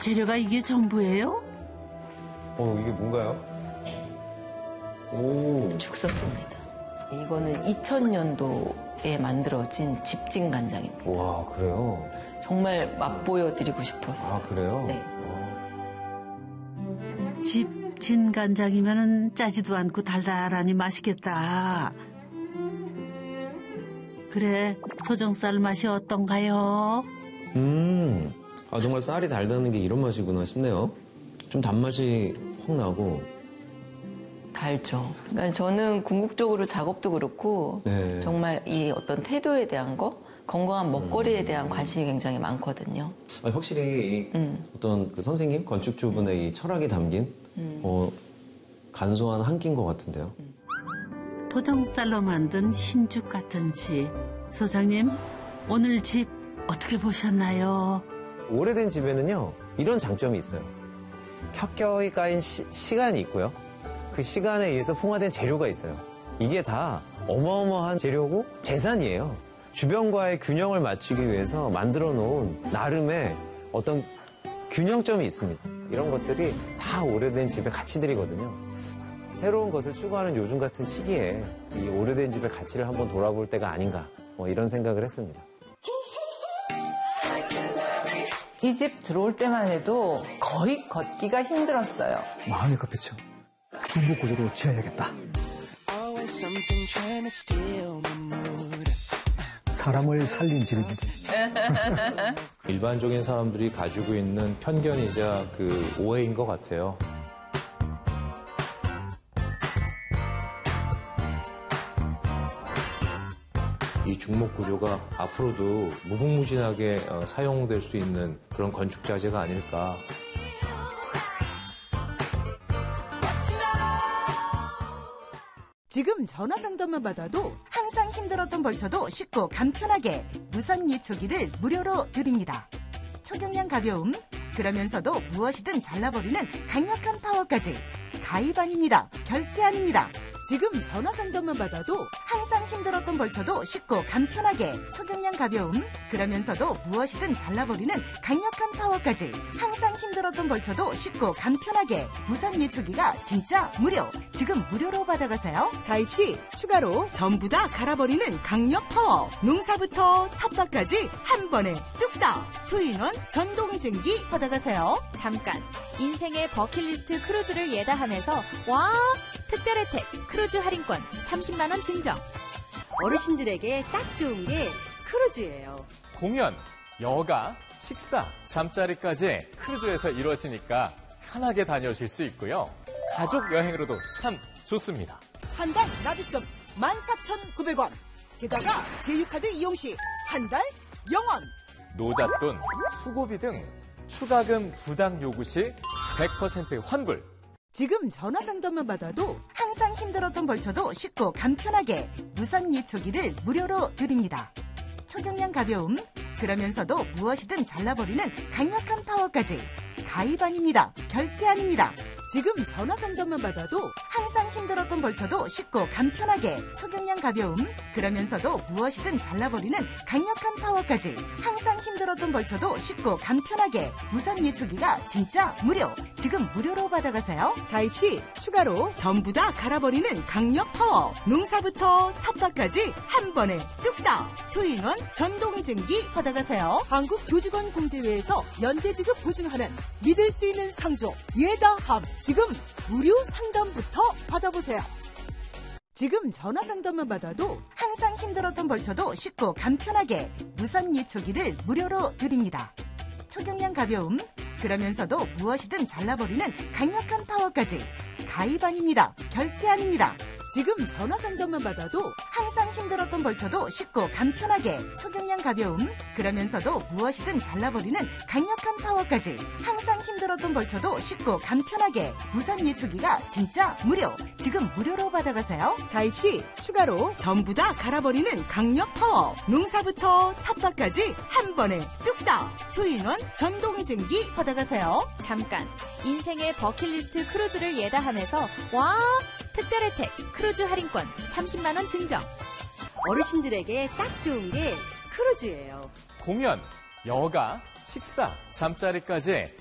재료가 이게 전부예요? 이게 뭔가요? 오. 죽었습니다. 이거는 2000년도에 만들어진 집진 간장입니다. 와, 그래요? 정말 맛보여드리고 싶었어요. 아, 그래요? 네. 집진 간장이면 짜지도 않고 달달하니 맛있겠다. 그래, 토종쌀 맛이 어떤가요? 정말 쌀이 달다는 게 이런 맛이구나 싶네요. 좀 단맛이 확 나고. 달죠. 그러니까 저는 궁극적으로 작업도 그렇고 네. 정말 이 어떤 태도에 대한 거, 건강한 먹거리에 대한 관심이 굉장히 많거든요. 확실히 어떤 그 선생님, 건축주분의 이 철학이 담긴 간소한 한 끼인 것 같은데요. 토종쌀로 만든 흰죽 같은 집. 소장님, 오늘 집 어떻게 보셨나요? 오래된 집에는요, 이런 장점이 있어요. 켜켜이 까인 시간이 있고요. 그 시간에 의해서 풍화된 재료가 있어요. 이게 다 어마어마한 재료고 재산이에요. 주변과의 균형을 맞추기 위해서 만들어 놓은 나름의 어떤 균형점이 있습니다. 이런 것들이 다 오래된 집의 가치들이거든요. 새로운 것을 추구하는 요즘 같은 시기에 이 오래된 집의 가치를 한번 돌아볼 때가 아닌가, 이런 생각을 했습니다. 이 집 들어올 때만 해도 거의 걷기가 힘들었어요. 마음이 급했죠. 중국 구조로 지어야겠다. 사람을 살린 집입니다. 일반적인 사람들이 가지고 있는 편견이자 그 오해인 것 같아요. 이 중목 구조가 앞으로도 무궁무진하게 사용될 수 있는 그런 건축 자재가 아닐까. 지금 전화 상담만 받아도 항상 힘들었던 벌초도 쉽고 간편하게 무선 예초기를 무료로 드립니다. 초경량 가벼움, 그러면서도 무엇이든 잘라버리는 강력한 파워까지. 가입 아닙니다. 결제 아닙니다. 지금 전화 상담만 받아도 항상 힘들었던 벌초도 쉽고 간편하게 초경량 가벼움, 그러면서도 무엇이든 잘라버리는 강력한 파워까지. 항상 힘들었던 벌초도 쉽고 간편하게 무선 예초기가 진짜 무료. 지금 무료로 받아가세요. 가입 시 추가로 전부 다 갈아버리는 강력 파워. 농사부터 텃밭까지 한 번에 뚝딱. 투인원 전동증기 받아가세요. 잠깐, 인생의 버킷리스트 크루즈를 예다하면서 와! 특별 혜택 크루즈 할인권 30만 원 증정. 어르신들에게 딱 좋은 게 크루즈예요. 공연, 여가, 식사, 잠자리까지 크루즈에서 이루어지니까 편하게 다녀오실 수 있고요. 가족 여행으로도 참 좋습니다. 한 달 납입금 14,900원. 게다가 제휴카드 이용 시 한 달 0원. 노잣돈, 수고비 등 추가금 부담 요구 시 100% 환불. 지금 전화 상담만 받아도 항상 힘들었던 벌초도 쉽고 간편하게 무선 예초기를 무료로 드립니다. 초경량 가벼움, 그러면서도 무엇이든 잘라버리는 강력한 파워까지. 가입 아닙니다. 결제 아닙니다. 지금 전화 상담만 받아도 항상 힘들었던 벌초도 쉽고 간편하게 초경량 가벼움, 그러면서도 무엇이든 잘라버리는 강력한 파워까지. 항상 힘들었던 벌초도 쉽고 간편하게 무선 예초기가 진짜 무료. 지금 무료로 받아가세요. 가입 시 추가로 전부 다 갈아버리는 강력 파워. 농사부터 텃밭까지 한 번에 뚝딱. 투인원 전동증기 받아가세요. 한국교직원공제회에서 연대지급 보증하는 믿을 수 있는 상조 예다함. 지금 무료 상담부터 받아보세요. 지금 전화 상담만 받아도 항상 힘들었던 벌초도 쉽고 간편하게 무선 예초기를 무료로 드립니다. 초경량 가벼움, 그러면서도 무엇이든 잘라버리는 강력한 파워까지. 가입 아닙니다. 결제 아닙니다. 지금 전화 상담만 받아도 항상 힘들었던 벌초도 쉽고 간편하게 초경량 가벼움, 그러면서도 무엇이든 잘라버리는 강력한 파워까지. 항상 힘들었던 벌초도 쉽고 간편하게 무선 예초기가 진짜 무료. 지금 무료로 받아가세요. 가입 시 추가로 전부 다 갈아버리는 강력 파워. 농사부터 텃밭까지 한 번에 뚝딱. 투인원 전동증기 받아가세요. 잠깐, 인생의 버킷리스트 크루즈를 예다하면서 와! 특별 혜택 크루즈 할인권 30만 원 증정. 어르신들에게 딱 좋은 게 크루즈예요. 공연, 여가, 식사, 잠자리까지